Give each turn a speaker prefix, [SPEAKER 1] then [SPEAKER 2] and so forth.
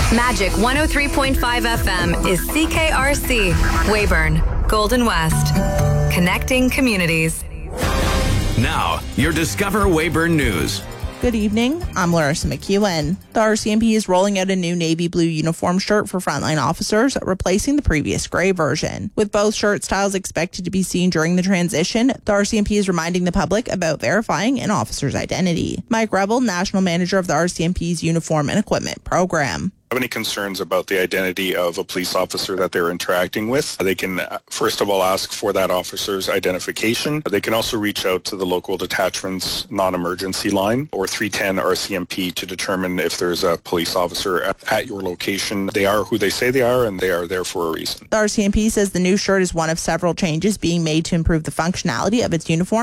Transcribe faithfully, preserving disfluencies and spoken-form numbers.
[SPEAKER 1] Magic one oh three point five F M is C K R C, Weyburn, Golden West. Connecting communities.
[SPEAKER 2] Now, your Discover Weyburn News.
[SPEAKER 3] Good evening, I'm Larissa McEwen. The R C M P is rolling out a new navy blue uniform shirt for frontline officers, replacing the previous gray version. With both shirt styles expected to be seen during the transition, the R C M P is reminding the public about verifying an officer's identity. Mike Rebel, National Manager of the R C M P's Uniform and Equipment Program.
[SPEAKER 4] Have any concerns about the identity of a police officer that they're interacting with, they can first of all ask for that officer's identification. They can also reach out to the local detachment's non-emergency line or three ten R C M P to determine if there's a police officer at, at your location. They are who they say they are, and they are there for a reason.
[SPEAKER 3] The R C M P says the new shirt is one of several changes being made to improve the functionality of its uniform